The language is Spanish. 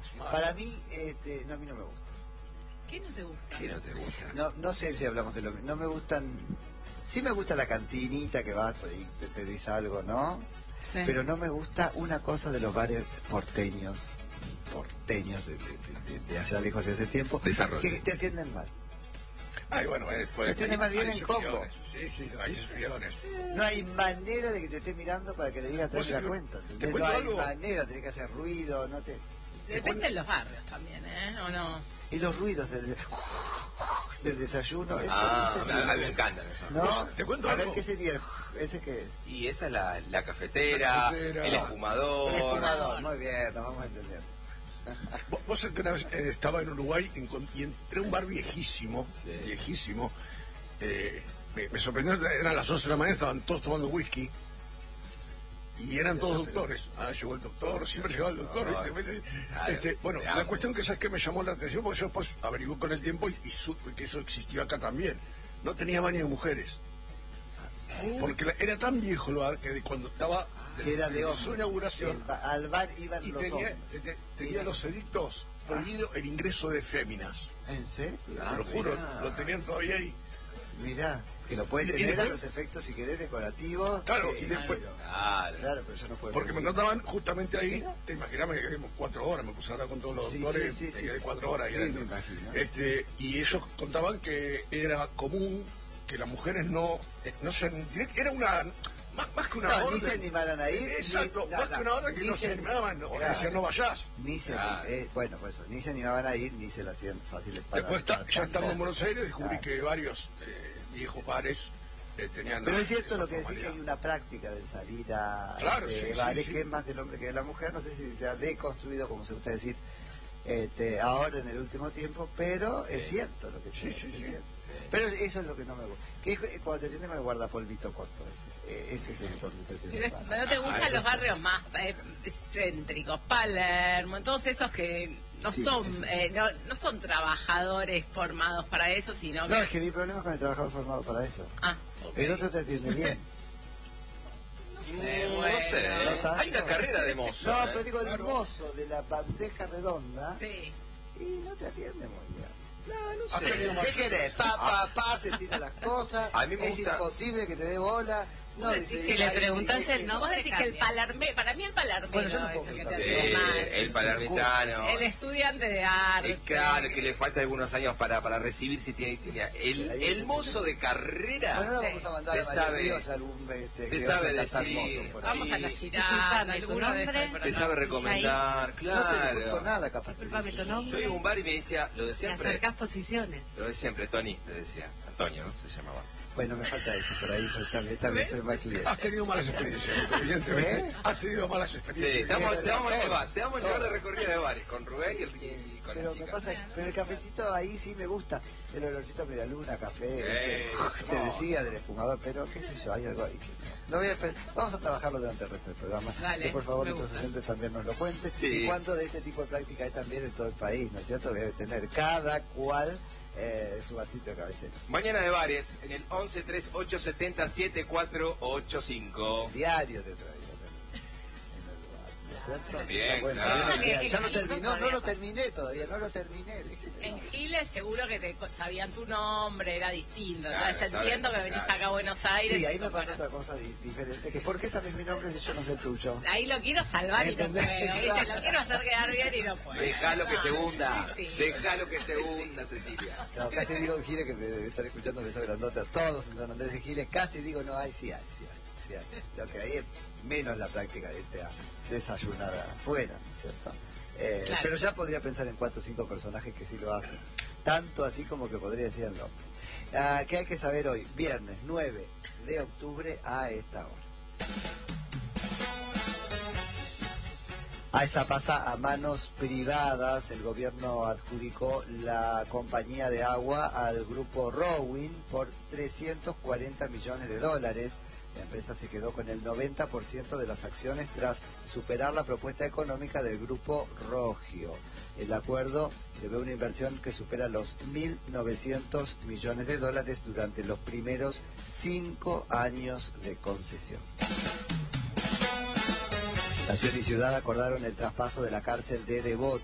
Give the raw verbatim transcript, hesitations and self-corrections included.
Para mí, este, no, a mí no me gusta. ¿Qué no te gusta? ¿Qué no te gusta? No, no sé si hablamos de lo mismo. No me gustan... Sí me gusta la cantinita que vas y te pedís algo, ¿no? Sí. Pero no me gusta una cosa de los bares porteños, porteños de, de, de, de allá lejos de ese tiempo, Desarrollo. que te atienden mal. Ay, bueno, eh, pues, Te atienden mal, vienen en combo. Sí, sí, hay excepciones. No hay manera de que te esté mirando para que le digas ¿Vos trae la te- cuenta. te ¿entendés? No cuento hay algo? manera, tenés que hacer ruido, no te... Depende de los barrios también, ¿eh? ¿O no? Y los ruidos del, del desayuno, eso, Ah, no sé si- a mí me encantan eso. ¿no? Vos, ¿te cuento A ver algo? qué sería el... ¿Ese qué es? Y esa es la, la cafetera, La cafetera. el espumador. El espumador, muy bien, nos vamos a entender. Vos, vos sabés que una vez eh, estaba en Uruguay encon- y entré a un bar viejísimo, Sí. viejísimo. Eh, me, me sorprendió, eran las once de la mañana, estaban todos tomando whisky. Y eran todos doctores. Ah, llegó el doctor, siempre llegaba el doctor. Doctor. ¿viste? Claro, Este, bueno, de la hambre. cuestión que sabes que me llamó la atención, porque yo después averigué con el tiempo y, y supe que eso existió acá también. No tenía baño de mujeres. Porque la- era tan viejo el bar que de cuando estaba Que era de su hombres. inauguración El ba- al bar iban y los tenía, hombres. te- te- tenía los edictos prohibido el ingreso de féminas. ¿En serio? Ah, Te lo juro, mirá. lo tenían todavía ahí. Mirá, que lo pueden Y- y tener a después- los efectos, si querés, decorativos. Claro, eh, y después- pero- Claro. Claro, pero yo no puedo. Porque me trataban justamente ahí, te imaginas que quedamos cuatro horas, me puse ahora con todos los Sí, doctores, sí, sí, me sí. quedé cuatro horas ahí Sí, adentro. me imagino. Este, y ellos contaban que era común que las mujeres no, eh, no se, era una, más, más que una No, ni orden. se animaran a ir. Exacto, ni, más nada, que una orden que ni no se animaban, o claro, decían no vayas. Ni se, Claro. eh, bueno, por eso, ni se animaban a ir, ni se la hacían fáciles para... Después está- para ya estando tampoco. en Buenos Aires descubrí Claro. que varios eh, viejos pares eh, tenían... Pero es cierto esa lo que decís, que formalidad. hay una práctica de salir a Claro, este, sí, sí, bares sí. que es más del hombre que de la mujer, no sé si se ha deconstruido, como se gusta decir, este, ahora en el último tiempo, pero Sí. es cierto lo que Sí, te- sí, es sí. cierto. Sí. Pero eso es lo que no me gusta. Que es que cuando te atienden con el guardapolvito corto, ese, eh, ese es el donde te Pero atienden es- mal. ¿no te Ah, gustan eso los barrios más eh, céntricos? Palermo, todos esos que no Sí, son sí. eh, no, no son trabajadores formados para eso, sino que... No, es que mi problema es con el trabajador formado para eso. Ah, ok. El otro te atiende bien. Eh, Mm, bueno. No sé, No ¿eh? tanto. Hay una carrera de mozo. No, ¿eh? pero digo, el mozo de la bandeja redonda, Sí. y no te atiende muy bien. No, no Has sé. tenido más- ¿Qué querés? Pa, pa, pa, te tira las cosas. A mí me es gusta- imposible que te dé bola. No, Vos decís dice, que le ay, sí, preguntás sí, el sí, no, Vos decís que el palarme, para mí el palarmero Bueno, yo no es puedo el que te preguntar. Sí, atiende más. el palermitano. El estudiante de arte. Es claro que le falta algunos años para, para recibir si tiene, tiene- el, el mozo de carrera. Bueno, ahora Sí. vamos a mandar Te a María sabe- Ríos algún este, te que sabe vaya a cantar decir- mozo por ahí. Vamos a la Sí. girada, Disculpame, alguno ¿tu de esos. nombre? pero te no. sabe recomendar, No te disculpo claro. nada, capaz. Disculpame tu Yo nombre. iba a un bar y me decía, lo de Te siempre. acercás posiciones. Lo de siempre, Tony, le decía. Antonio, ¿no? Se llamaba. Bueno, me falta eso, por ahí yo también, esta vez soy más cliente. Has tenido malas experiencias, evidentemente. ¿Eh? Has tenido malas Sí, experiencias. te vamos, te vamos a Todo, llevar, te vamos a llevar todo. de recorrida de bares con Rubén y, el, y con Pero la me chica. pasa, pero el cafecito ahí sí me gusta, el olorcito a medialuna, café, Eh, este, te no. decía del esfumador, pero qué sé yo, hay algo ahí que no. Lo voy a esper- vamos a trabajarlo durante el resto del programa, Dale, que por favor me nuestros gusta. oyentes también nos lo cuenten, Sí. y cuánto de este tipo de práctica hay también en todo el país, ¿no es cierto? Que debe tener cada cual eh, su vasito de cabecera. Mañana de bares en el once tres ocho setenta siete cuatro ocho cinco. Diario te traigo en el lugar, ¿no es cierto? Bien, Bueno, claro. ya- ya, Que- ya lo que- terminó, no lo terminé todavía, no lo terminé. dije, En Giles seguro que te sabían tu nombre, era distinto. Claro, Entonces saben, entiendo que venís claro. acá a Buenos Aires. Sí, ahí y me lo pasa conoces. otra cosa di- diferente, que ¿por qué sabes mi nombre si yo no sé el tuyo? Ahí lo quiero salvar y no ¿Entendés? puedo, ¿viste? Claro. Lo quiero hacer quedar bien y no puedo. Dejalo que se hunda, Sí, sí. dejalo que se hunda, Cecilia. No, casi digo en Giles, que me debe estar escuchando besos grandotes, todos en San Andrés de Giles, casi digo no hay, sí hay, sí hay, sí hay. Lo que hay es menos la práctica de irte a desayunar afuera, ¿no es cierto? Eh, Claro. Pero ya podría pensar en cuatro o cinco personajes que sí lo hacen, tanto así como que podría decir el nombre. Ah, ¿qué hay que saber hoy? Viernes nueve de octubre a esta hora. A esa pasa a manos privadas. El gobierno adjudicó la compañía de agua al grupo Rowing por trescientos cuarenta millones de dólares. La empresa se quedó con el noventa por ciento de las acciones tras superar la propuesta económica del grupo Rogio. El acuerdo prevé una inversión que supera los mil novecientos millones de dólares durante los primeros cinco años de concesión. Nación y Ciudad acordaron el traspaso de la cárcel de Devoto